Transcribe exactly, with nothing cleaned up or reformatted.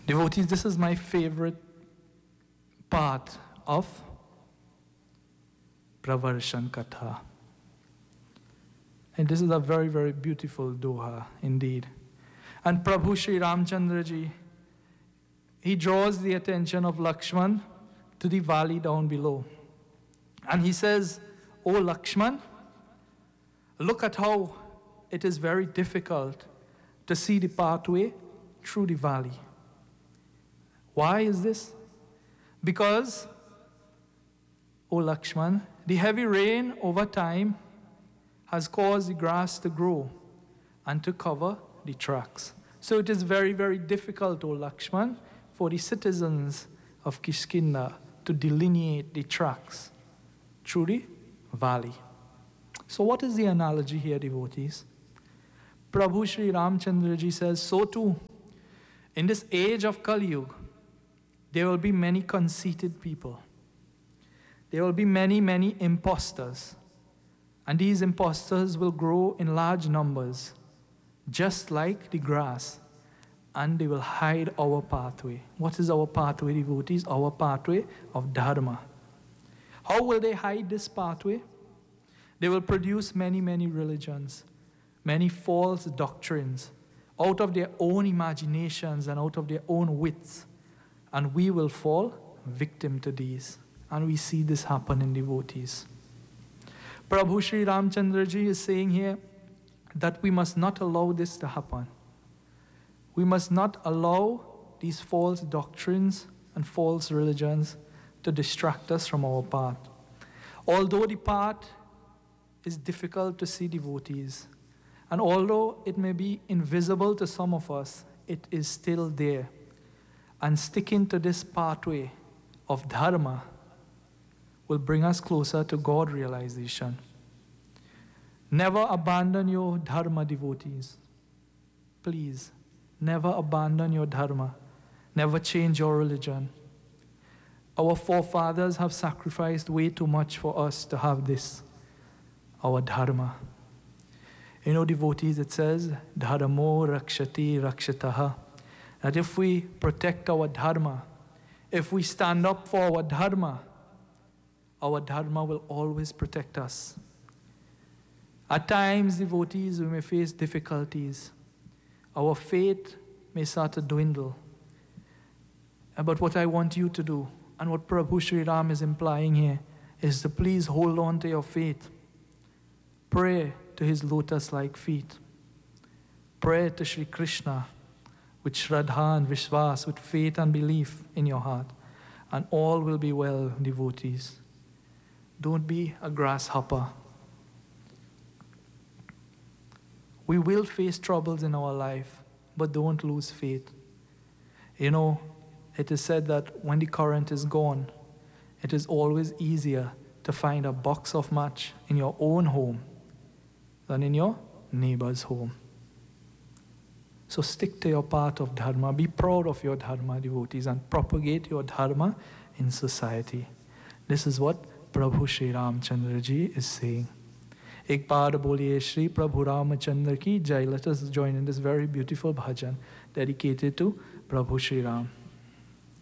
Devotees, this is my favorite part of Pravarshan Katha. And this is a very, very beautiful doha indeed. And Prabhu Sri Ramchandra ji, he draws the attention of Lakshman to the valley down below. And he says, "O Lakshman, look at how it is very difficult to see the pathway through the valley." Why is this? Because, O Lakshman, the heavy rain over time has caused the grass to grow and to cover the tracks. So it is very, very difficult, O Lakshman, for the citizens of Kishkinda to delineate the tracks through the valley. So what is the analogy here, devotees? Prabhu Sri Ramchandra ji says, so too, in this age of Kali Yuga, there will be many conceited people. There will be many, many impostors. And these impostors will grow in large numbers, just like the grass, and they will hide our pathway. What is our pathway, devotees? Our pathway of Dharma. How will they hide this pathway? They will produce many, many religions, many false doctrines, out of their own imaginations and out of their own wits. And we will fall victim to these. And we see this happen in devotees. Prabhu Sri Ramchandra ji is saying here that we must not allow this to happen. We must not allow these false doctrines and false religions to distract us from our path. Although the path is difficult to see, devotees, and although it may be invisible to some of us, it is still there. And sticking to this pathway of Dharma will bring us closer to God realization. Never abandon your Dharma, devotees. Please, never abandon your Dharma. Never change your religion. Our forefathers have sacrificed way too much for us to have this, our Dharma. You know, devotees, it says, Dharmo rakshati rakshataha. That if we protect our Dharma, if we stand up for our Dharma, our Dharma will always protect us. At times, devotees, we may face difficulties. Our faith may start to dwindle. But what I want you to do, and what Prabhu Sri Ram is implying here, is to please hold on to your faith. Pray to his lotus-like feet. Pray to Sri Krishna with Shraddha and Vishwas, with faith and belief in your heart. And all will be well, devotees. Don't be a grasshopper. We will face troubles in our life, but don't lose faith. You know, it is said that when the current is gone, it is always easier to find a box of match in your own home than in your neighbor's home. So stick to your path of Dharma. Be proud of your Dharma, devotees, and propagate your Dharma in society. This is what Prabhu Sri Ramchandra ji is saying. Ek baar boliye Shri Prabhu Ramchandra ki jai. Let us join in this very beautiful bhajan dedicated to Prabhu Sri Ram.